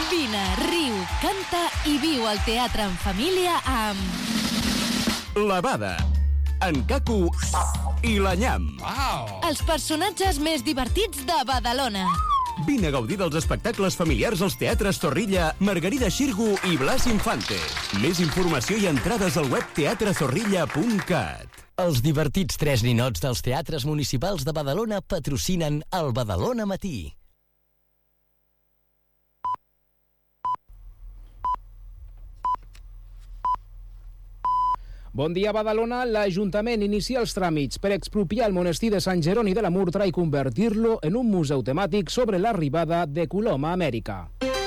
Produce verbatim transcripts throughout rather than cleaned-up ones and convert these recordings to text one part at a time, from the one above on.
Vine, riu, canta i viu al teatre en família amb... La Bada, en Caco i la Nyam. Wow. Els personatges més divertits de Badalona. Vine a gaudir dels espectacles familiars als teatres Zorrilla, Margarida Xirgu i Blas Infante. Més informació i entrades al web teatre zorrilla punt cat. Els divertits tres ninots dels teatres municipals de Badalona patrocinen el Badalona Matí. Bon dia, Badalona. L'Ajuntament inicia els tràmits per expropiar el monestir de Sant Jeroni de la Murtra i convertir-lo en un museu temàtic sobre l'arribada de Colom a Amèrica.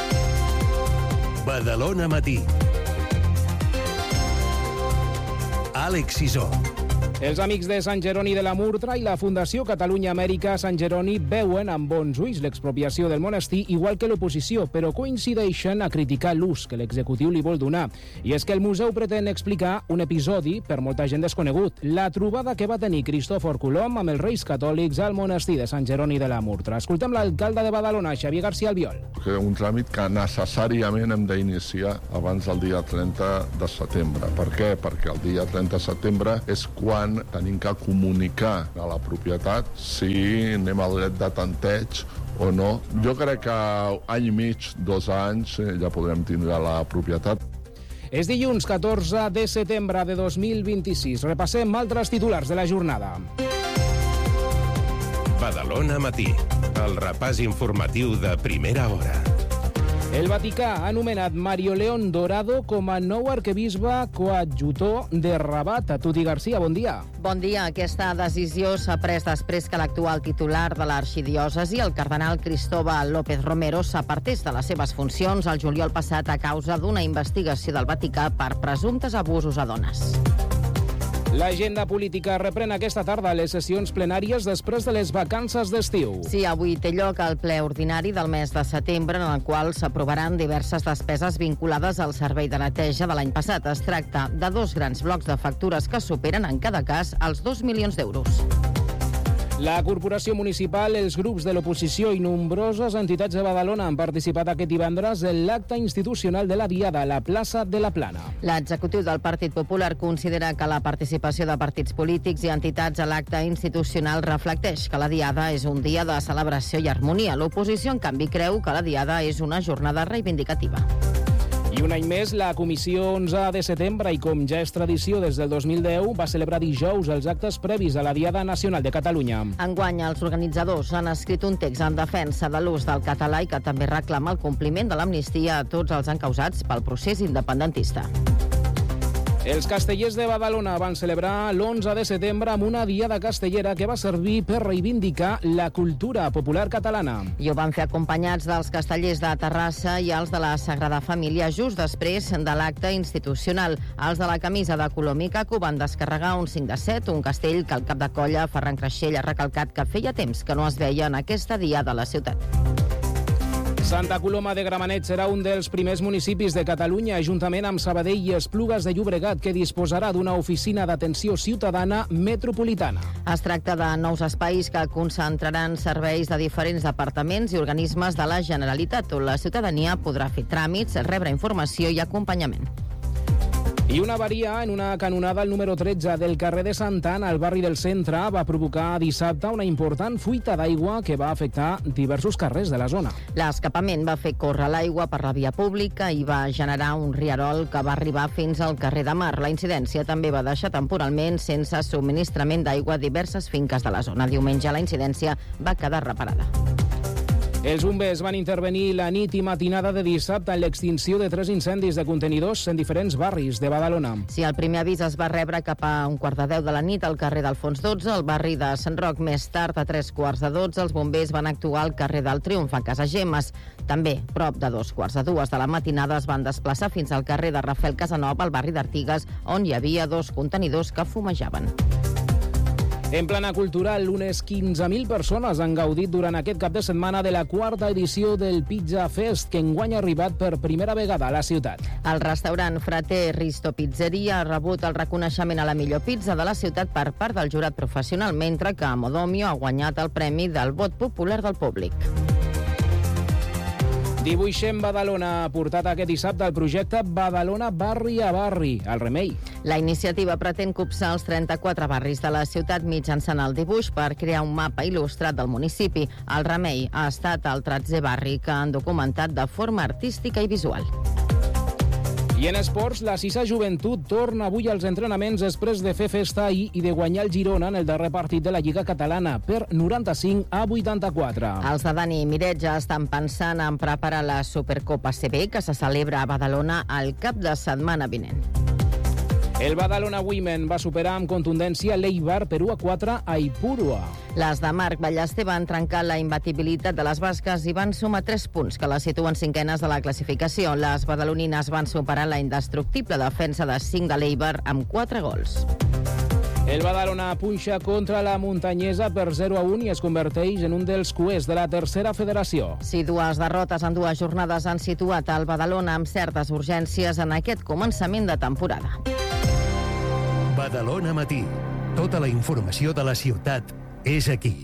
Badalona Matí. Àlex Sisó. Els amics de Sant Jeroni de la Murtra i la Fundació Catalunya Amèrica Sant Jeroni veuen amb bons ulls l'expropiació del monestir, igual que l'oposició, però coincideixen a criticar l'ús que l'executiu li vol donar. I és que el museu pretén explicar un episodi per molta gent desconegut, la trobada que va tenir Cristòfor Colom amb els Reis Catòlics al monestir de Sant Jeroni de la Murtra. Escoltem l'alcalde de Badalona, Xavier García Albiol. Un tràmit que necessàriament hem d'iniciar abans del dia trenta de setembre. Per què? Perquè el dia trenta de setembre és quan tenim que comunicar a la propietat si anem al dret de tanteig o no. Jo crec que any i mig, dos anys, ja podrem tindre la propietat. És dilluns catorze de setembre de dos mil vint-i-sis. Repassem altres titulars de la jornada. Badalona Matí, el repàs informatiu de primera hora. El Vaticà ha anomenat Mario León Dorado com a nou arquebisbe coadjutor de Rabat. Tuti Garcia, bon dia. Bon dia. Aquesta decisió s'ha pres després que l'actual titular de l'arxidiòcesi, el cardenal Cristóbal López Romero, s'apartés de les seves funcions el juliol passat a causa d'una investigació del Vaticà per presumptes abusos a dones. L'agenda política reprèn aquesta tarda les sessions plenàries després de les vacances d'estiu. Sí, avui té lloc el ple ordinari del mes de setembre, en el qual s'aprovaran diverses despeses vinculades al servei de neteja de l'any passat. Es tracta de dos grans blocs de factures que superen en cada cas els dos milions d'euros. La corporació municipal, els grups de l'oposició i nombroses entitats de Badalona han participat aquest divendres en l'acte institucional de la Diada a la plaça de la Plana. L'executiu del Partit Popular considera que la participació de partits polítics i entitats a l'acte institucional reflecteix que la Diada és un dia de celebració i harmonia. L'oposició, en canvi, creu que la Diada és una jornada reivindicativa. I un any més, la Comissió onze de setembre, i com ja és tradició des del dos mil deu, va celebrar dijous els actes previs a la Diada Nacional de Catalunya. Enguany, els organitzadors han escrit un text en defensa de l'ús del català i que també reclama el compliment de l'amnistia a tots els encausats pel procés independentista. Els castellers de Badalona van celebrar l'onze de setembre amb una diada castellera que va servir per reivindicar la cultura popular catalana. I ho van fer acompanyats dels castellers de Terrassa i els de la Sagrada Família just després de l'acte institucional. Els de la camisa de Colom i Caco van descarregar un cinc de set, un castell que el cap de colla, Ferran Creixell, ha recalcat que feia temps que no es veia en aquesta diada a la ciutat. Santa Coloma de Gramenet serà un dels primers municipis de Catalunya, juntament amb Sabadell i Esplugues de Llobregat, que disposarà d'una oficina d'atenció ciutadana metropolitana. Es tracta de nous espais que concentraran serveis de diferents departaments i organismes de la Generalitat, on la ciutadania podrà fer tràmits, rebre informació i acompanyament. I una avaria en una canonada al número tretze del carrer de Santa Anna, al barri del Centre, va provocar dissabte una important fuita d'aigua que va afectar diversos carrers de la zona. L'escapament va fer córrer l'aigua per la via pública i va generar un rierol que va arribar fins al carrer de Mar. La incidència també va deixar temporalment sense subministrament d'aigua a diverses finques de la zona. Diumenge la incidència va quedar reparada. Els bombers van intervenir la nit i matinada de dissabte en l'extinció de tres incendis de contenidors en diferents barris de Badalona. Sí, el primer avís es va rebre cap a un quart de deu de la nit al carrer d'Alfons dotze, al barri de Sant Roc. Més tard, a tres quarts de dotze, els bombers van actuar al carrer del Triomf, a Casa Gemmes. També, prop de dos quarts de dues de la matinada, es van desplaçar fins al carrer de Rafael Casanova, al barri d'Artigues, on hi havia dos contenidors que fumejaven. En plana cultural, unes quinze mil persones han gaudit durant aquest cap de setmana de la quarta edició del Pizza Fest, que enguany ha arribat per primera vegada a la ciutat. El restaurant Frater Risto Pizzeria ha rebut el reconeixement a la millor pizza de la ciutat per part del jurat professional, mentre que Modomio ha guanyat el premi del vot popular del públic. Dibuixem Badalona ha portat aquest dissabte el projecte Badalona Barri a Barri, al Remei. La iniciativa pretén copsar els trenta-quatre barris de la ciutat mitjançant el dibuix per crear un mapa il·lustrat del municipi. El Remei ha estat el tretzè barri que han documentat de forma artística i visual. I en esports, la Sisa Joventut torna avui als entrenaments després de fer festa ahir i de guanyar el Girona en el darrer partit de la Lliga Catalana per noranta-cinc a vuitanta-quatre. Els de Dani Miret ja estan pensant en preparar la Supercopa C B, que se celebra a Badalona el cap de setmana vinent. El Badalona Women va superar amb contundència l'Eibar per u a quatre a Ipurua. Les de Marc Ballester van trencar la imbatibilitat de les basques i van sumar tres punts, que les situen cinquenes de la classificació. Les badalonines van superar la indestructible defensa de cinc de l'Eibar amb quatre gols. El Badalona punxa contra la Muntanyesa per zero a un i es converteix en un dels cuers de la tercera federació. Si dues derrotes en dues jornades han situat el Badalona amb certes urgències en aquest començament de temporada. Badalona Matí. Tota la informació de la ciutat és aquí.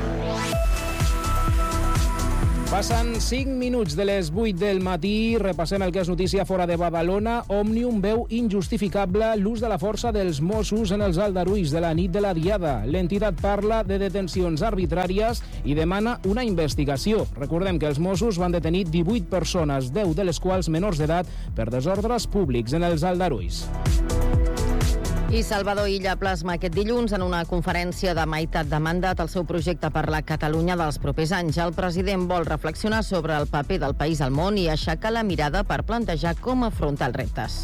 Passen cinc minuts de les vuit del matí. Repassem el que és notícia fora de Badalona. Òmnium veu injustificable l'ús de la força dels Mossos en els aldarulls de la nit de la Diada. L'entitat parla de detencions arbitràries i demana una investigació. Recordem que els Mossos van detenir divuit persones, deu de les quals menors d'edat, per desordres públics en els aldarulls. I Salvador Illa plasma aquest dilluns en una conferència de meitat de mandat el seu projecte per la Catalunya dels propers anys. El president vol reflexionar sobre el paper del país al món i aixecar la mirada per plantejar com afrontar els reptes.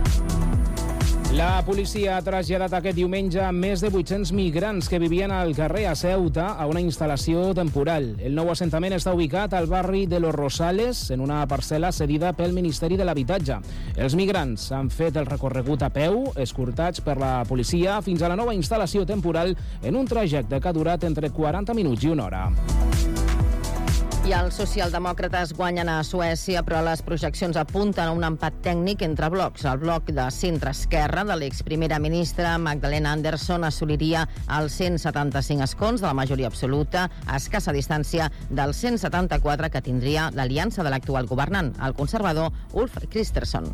La policia ha traslladat aquest diumenge més de vuit-cents migrants que vivien al carrer a Ceuta a una instal·lació temporal. El nou assentament està ubicat al barri de Los Rosales, en una parcel·la cedida pel Ministeri de l'Habitatge. Els migrants han fet el recorregut a peu, escortats per la policia, fins a la nova instal·lació temporal en un trajecte que ha durat entre quaranta minuts i una hora. I els socialdemòcrates guanyen a Suècia, però les projeccions apunten a un empat tècnic entre blocs. El bloc de centre-esquerra de l'exprimera ministra Magdalena Andersson assoliria els cent setanta-cinc escons de la majoria absoluta, a escassa distància dels cent setanta-quatre que tindria l'aliança de l'actual governant, el conservador Ulf Kristersson.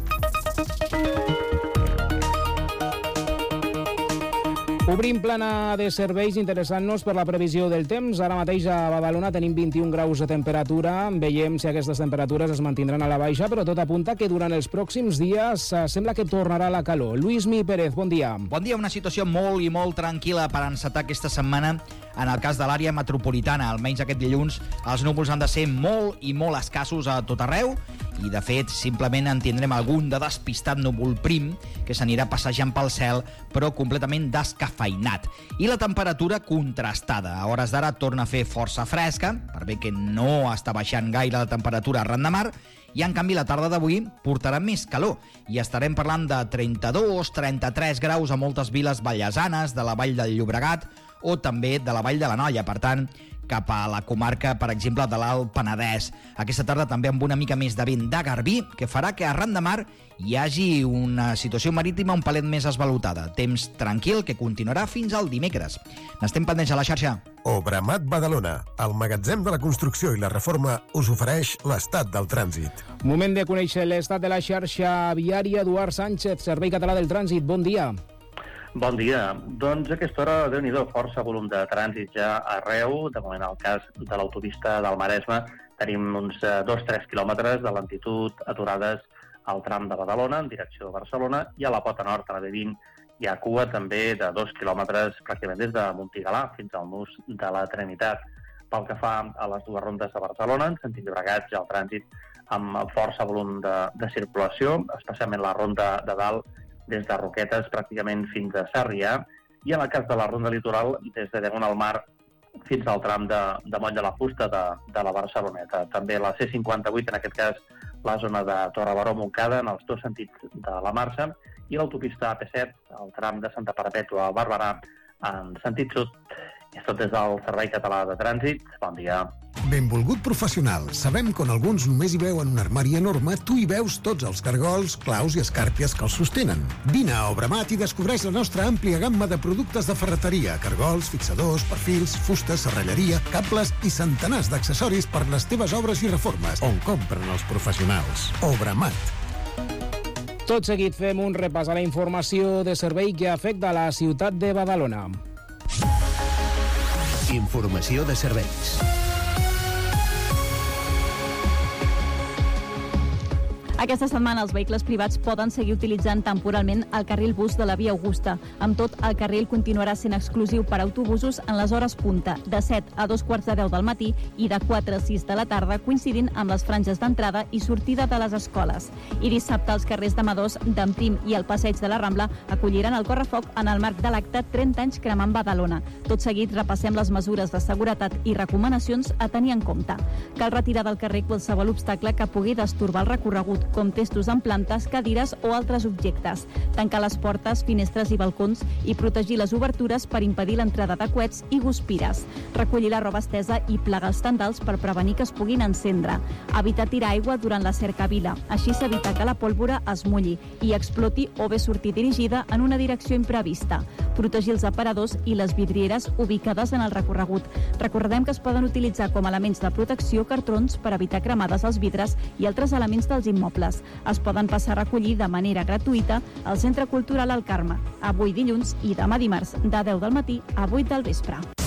Obrim plana de serveis interessant-nos per la previsió del temps. Ara mateix a Badalona tenim vint-i-un graus de temperatura. Veiem si aquestes temperatures es mantindran a la baixa, però tot apunta que durant els pròxims dies eh, sembla que tornarà la calor. Lluïsmi Pérez, bon dia. Bon dia, una situació molt i molt tranquil·la per encetar aquesta setmana en el cas de l'àrea metropolitana. Almenys aquest dilluns els núvols han de ser molt i molt escassos a tot arreu i, de fet, simplement en tindrem algun de despistat núvol prim que s'anirà passejant pel cel, però completament descafeinat. I la temperatura contrastada. A hores d'ara torna a fer força fresca, per bé que no està baixant gaire la temperatura arran de mar, i en canvi la tarda d'avui portarà més calor i estarem parlant de trenta-dos a trenta-tres graus a moltes viles vallesanes de la Vall del Llobregat o també de la Vall de l'Anoia. Per tant, cap a la comarca, per exemple, de l'Alt Penedès. Aquesta tarda també amb una mica més de vent de garbí, que farà que arran de mar hi hagi una situació marítima un palet més esvalotada. Temps tranquil que continuarà fins al dimecres. N'estem pendents a la xarxa. Obramat Badalona, el magatzem de la construcció i la reforma, us ofereix l'estat del trànsit. Moment de conèixer l'estat de la xarxa viària. Eduard Sánchez, Servei Català del Trànsit, bon dia. Bon dia. Doncs a aquesta hora, Déu-n'hi-do, força volum de trànsit ja arreu. De moment, al cas de l'autopista del Maresme, tenim uns dos a tres quilòmetres de lentitud aturades al tram de Badalona en direcció a Barcelona, i a la pota nord, a la B vint, hi ha cua també de dos quilòmetres pràcticament des de Montigalà fins al nus de la Trinitat. Pel que fa a les dues rondes de Barcelona, en sentit Llobregat, ja el trànsit amb força volum de, de circulació, especialment la ronda de dalt, des de Roquetes pràcticament fins a Sarrià, i en el cas de la ronda litoral, des de Diagonal Mar fins al tram de, de Moll de la Fusta de, de la Barceloneta. També la C cinquanta-vuit, en aquest cas la zona de Torre-Baró-Montcada, en els dos sentits de la marxa, i l'autopista A P set, el tram de Santa Perpètua a Barberà, en sentit sud. És tot des del Servei Català de Trànsit. Bon dia. Benvolgut professional. Sabem que on alguns només hi veuen un armari enorme, tu hi veus tots els cargols, claus i escàrpies que els sostenen. Vine a Obramat i descobreix la nostra àmplia gamma de productes de ferreteria, cargols, fixadors, perfils, fustes, serralleria, cables i centenars d'accessoris per les teves obres i reformes, on compren els professionals. Obramat. Tot seguit fem un repàs a la informació de servei que afecta la ciutat de Badalona. Informació de serveis. Aquesta setmana els vehicles privats poden seguir utilitzant temporalment el carril bus de la Via Augusta. Amb tot, el carril continuarà sent exclusiu per a autobusos en les hores punta, de set a dos quarts de deu del matí i de quatre a sis de la tarda, coincidint amb les franges d'entrada i sortida de les escoles. I dissabte els carrers d'Amadors, d'en Prim i el Passeig de la Rambla acolliran el correfoc en el marc de l'acte trenta anys cremant Badalona. Tot seguit repassem les mesures de seguretat i recomanacions a tenir en compte. Cal retirar del carrer qualsevol obstacle que pugui destorbar el recorregut, com testos en plantes, cadires o altres objectes. Tancar les portes, finestres i balcons i protegir les obertures per impedir l'entrada de coets i guspires. Recollir la roba estesa i plegar els tendals per prevenir que es puguin encendre. Evitar tirar aigua durant la cercavila. Així s'evita que la pólvora es mulli i exploti o bé sortir dirigida en una direcció imprevista. Protegir els aparadors i les vidrieres ubicades en el recorregut. Recordem que es poden utilitzar com a elements de protecció cartrons per evitar cremades als vidres i altres elements dels immobles. Es poden passar a recollir de manera gratuïta al Centre Cultural El Carme, avui dilluns i demà dimarts, de deu del matí a vuit del vespre.